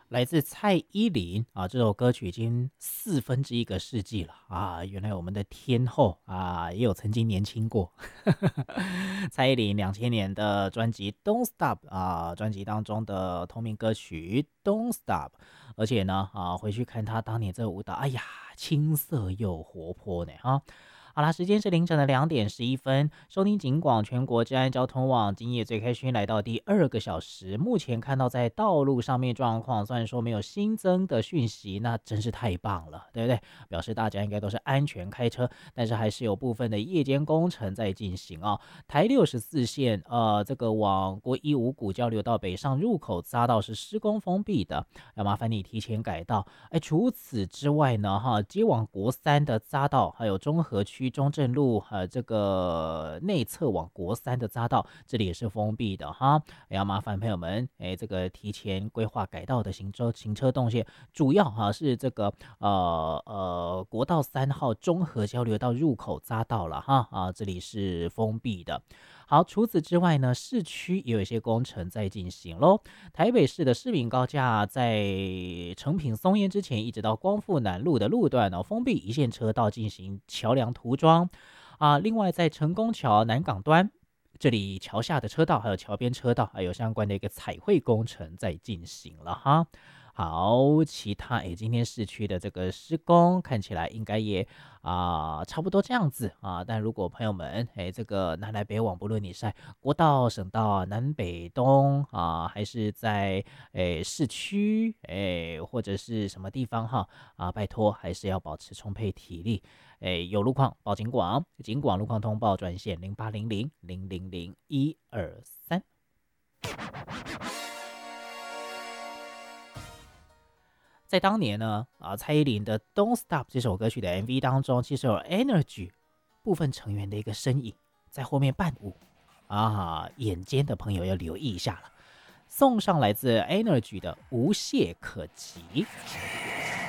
来自蔡依林啊，这首歌曲已经1/4个世纪了啊！原来我们的天后啊，也有曾经年轻过。蔡依林2000年的专辑《Don't Stop》啊，专辑当中的同名歌曲《Don't Stop》，而且呢回去看她当年这个舞蹈，哎呀，青涩又活泼呢哈。好啦，时间是凌晨的2点11分，收听警广全国治安交通网，今夜最开心来到第2个小时。目前看到在道路上面状况，虽然说没有新增的讯息，那真是太棒了，对不对？表示大家应该都是安全开车，但是还是有部分的夜间工程在进行啊。台64线，这个往国一五股交流道北上入口匝道是施工封闭的，要麻烦你提前改道。除此之外呢，接往国三的匝道，还有中和区中正路这个内侧往国三的匝道，这里也是封闭的哈。要麻烦朋友们，这个提前规划改道的行车动线，主要是这个国道3号中和交流道入口匝道了哈这里是封闭的。好，除此之外呢，市区也有一些工程在进行咯。台北市的市民高架在成品松烟之前，一直到光复南路的路段封闭一线车道进行桥梁涂装另外在成功桥南港端，这里桥下的车道还有桥边车道还有相关的一个彩绘工程在进行了哈。好，其他今天市区的这个施工看起来应该也差不多这样子但如果朋友们这个南来北往，不论你是在国道、省道南北东还是在市区或者是什么地方拜托还是要保持充沛体力。有路况报警广路况通报专线0800000123。在当年呢蔡依林的《Don't Stop》这首歌曲的 MV 当中，其实有 Energy 部分成员的一个身影在后面伴舞眼尖的朋友要留意一下了。送上来自 Energy 的《无懈可击》。